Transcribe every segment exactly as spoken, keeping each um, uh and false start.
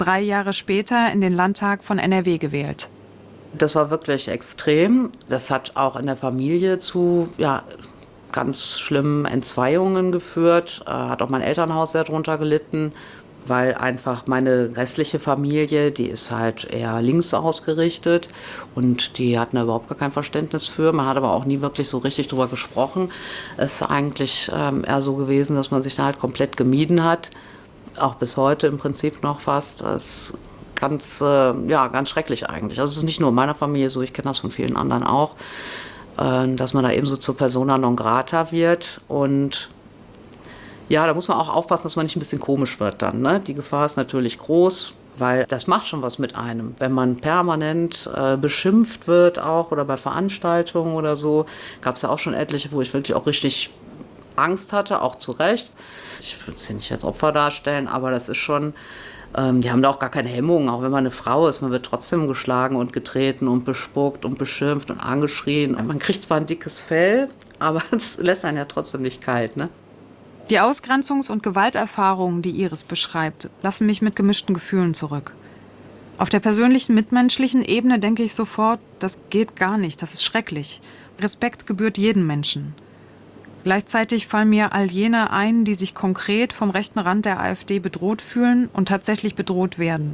drei Jahre später in den Landtag von N R W gewählt. Das war wirklich extrem. Das hat auch in der Familie zu ja, ganz schlimmen Entzweiungen geführt. Äh, hat auch mein Elternhaus sehr darunter gelitten, weil einfach meine restliche Familie, die ist halt eher links ausgerichtet und die hatten da überhaupt gar kein Verständnis für. Man hat aber auch nie wirklich so richtig drüber gesprochen. Es ist eigentlich ähm, eher so gewesen, dass man sich da halt komplett gemieden hat. Auch bis heute im Prinzip noch fast. Das ist ganz, äh, ja, ganz schrecklich eigentlich. Also es ist nicht nur in meiner Familie so, ich kenne das von vielen anderen auch, äh, dass man da eben so zur Persona non grata wird. Und ja, da muss man auch aufpassen, dass man nicht ein bisschen komisch wird dann. Ne? Die Gefahr ist natürlich groß, weil das macht schon was mit einem. Wenn man permanent äh, beschimpft wird auch oder bei Veranstaltungen oder so, gab es ja auch schon etliche, wo ich wirklich auch richtig Angst hatte, auch zu Recht. Ich würde sie nicht als Opfer darstellen, aber das ist schon, ähm, die haben da auch gar keine Hemmungen, auch wenn man eine Frau ist, man wird trotzdem geschlagen und getreten und bespuckt und beschimpft und angeschrien. Man kriegt zwar ein dickes Fell, aber es lässt einen ja trotzdem nicht kalt, ne? Die Ausgrenzungs- und Gewalterfahrungen, die Iris beschreibt, lassen mich mit gemischten Gefühlen zurück. Auf der persönlichen, mitmenschlichen Ebene denke ich sofort, das geht gar nicht, das ist schrecklich. Respekt gebührt jedem Menschen. Gleichzeitig fallen mir all jene ein, die sich konkret vom rechten Rand der AfD bedroht fühlen und tatsächlich bedroht werden.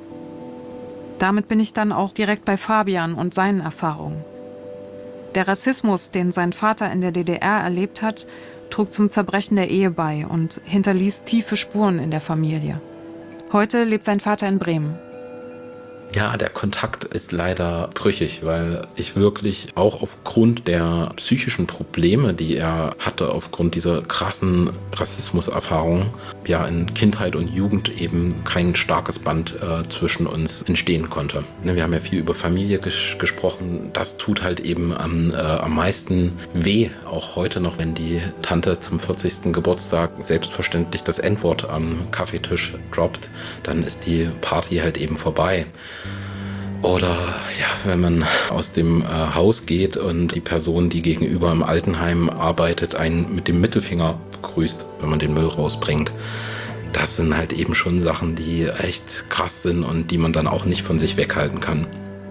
Damit bin ich dann auch direkt bei Fabian und seinen Erfahrungen. Der Rassismus, den sein Vater in der D D R erlebt hat, trug zum Zerbrechen der Ehe bei und hinterließ tiefe Spuren in der Familie. Heute lebt sein Vater in Bremen. Ja, der Kontakt ist leider brüchig, weil ich wirklich auch aufgrund der psychischen Probleme, die er hatte, aufgrund dieser krassen Rassismuserfahrung, ja in Kindheit und Jugend eben kein starkes Band äh, zwischen uns entstehen konnte. Ne, wir haben ja viel über Familie ges- gesprochen. Das tut halt eben am, äh, am meisten weh, auch heute noch, wenn die Tante zum vierzigsten Geburtstag selbstverständlich das N-Wort am Kaffeetisch droppt, dann ist die Party halt eben vorbei. Oder ja, wenn man aus dem äh, Haus geht und die Person, die gegenüber im Altenheim arbeitet, einen mit dem Mittelfinger begrüßt, wenn man den Müll rausbringt. Das sind halt eben schon Sachen, die echt krass sind und die man dann auch nicht von sich weghalten kann.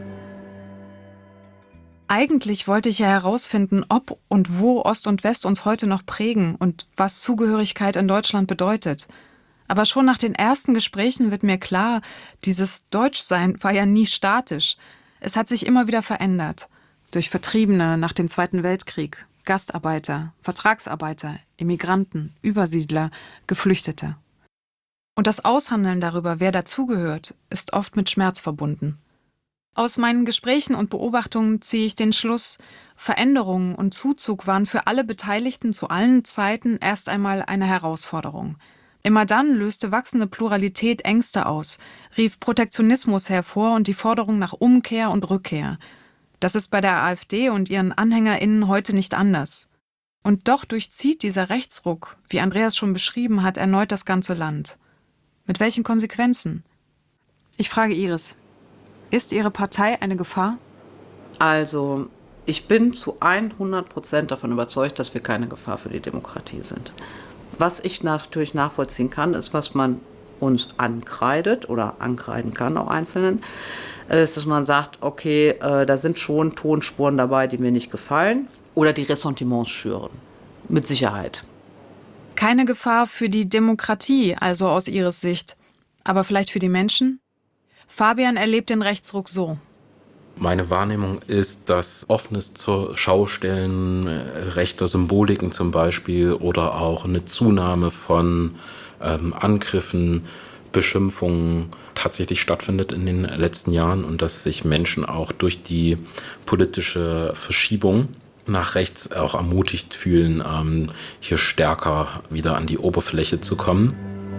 Eigentlich wollte ich ja herausfinden, ob und wo Ost und West uns heute noch prägen und was Zugehörigkeit in Deutschland bedeutet. Aber schon nach den ersten Gesprächen wird mir klar, dieses Deutschsein war ja nie statisch. Es hat sich immer wieder verändert. Durch Vertriebene nach dem Zweiten Weltkrieg, Gastarbeiter, Vertragsarbeiter, Immigranten, Übersiedler, Geflüchtete. Und das Aushandeln darüber, wer dazugehört, ist oft mit Schmerz verbunden. Aus meinen Gesprächen und Beobachtungen ziehe ich den Schluss, Veränderungen und Zuzug waren für alle Beteiligten zu allen Zeiten erst einmal eine Herausforderung. Immer dann löste wachsende Pluralität Ängste aus, rief Protektionismus hervor und die Forderung nach Umkehr und Rückkehr. Das ist bei der AfD und ihren AnhängerInnen heute nicht anders. Und doch durchzieht dieser Rechtsruck, wie Andreas schon beschrieben hat, erneut das ganze Land. Mit welchen Konsequenzen? Ich frage Iris, ist Ihre Partei eine Gefahr? Also, ich bin zu hundert Prozent davon überzeugt, dass wir keine Gefahr für die Demokratie sind. Was ich natürlich nachvollziehen kann, ist, was man uns ankreidet oder ankreiden kann, auch Einzelnen, ist, dass man sagt, okay, äh, da sind schon Tonspuren dabei, die mir nicht gefallen oder die Ressentiments schüren. Mit Sicherheit. Keine Gefahr für die Demokratie, also aus Iris Sicht, aber vielleicht für die Menschen? Fabian erlebt den Rechtsruck so. Meine Wahrnehmung ist, dass offenes zur Schaustellen rechter Symboliken zum Beispiel oder auch eine Zunahme von ähm, Angriffen, Beschimpfungen tatsächlich stattfindet in den letzten Jahren und dass sich Menschen auch durch die politische Verschiebung nach rechts auch ermutigt fühlen, ähm, hier stärker wieder an die Oberfläche zu kommen.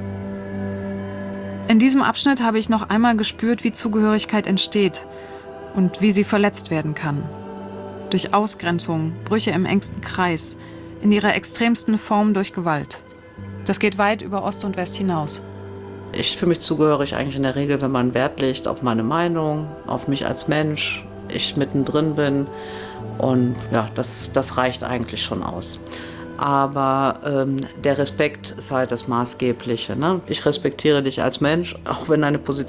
In diesem Abschnitt habe ich noch einmal gespürt, wie Zugehörigkeit entsteht und wie sie verletzt werden kann. Durch Ausgrenzung, Brüche im engsten Kreis, in ihrer extremsten Form durch Gewalt. Das geht weit über Ost und West hinaus. Ich fühle mich zugehörig eigentlich in der Regel, wenn man Wert legt auf meine Meinung, auf mich als Mensch, ich mittendrin bin. Und ja, das, das reicht eigentlich schon aus. Aber ähm, der Respekt ist halt das Maßgebliche. Ne? Ich respektiere dich als Mensch, auch wenn deine Position